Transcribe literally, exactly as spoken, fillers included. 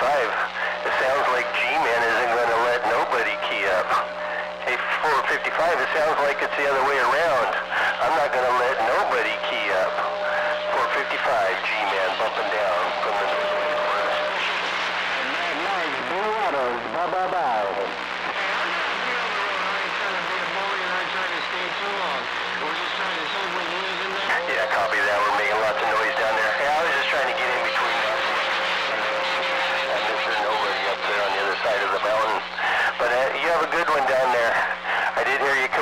fifty-five. It sounds like G-Man isn't going to let nobody key up. Hey, four fifty-five, it sounds like it's the other way around. I'm not going to let nobody key up. four fifty-five, G-Man bumping down from the northwest. Nice, Blue Waters, bye-bye-bye. Yeah, copy that. We're making lots of noise down there. Yeah, I was just trying to get in between us and Mister Nobody up there on the other side of the mountain. But uh, you have a good one down there. I did hear you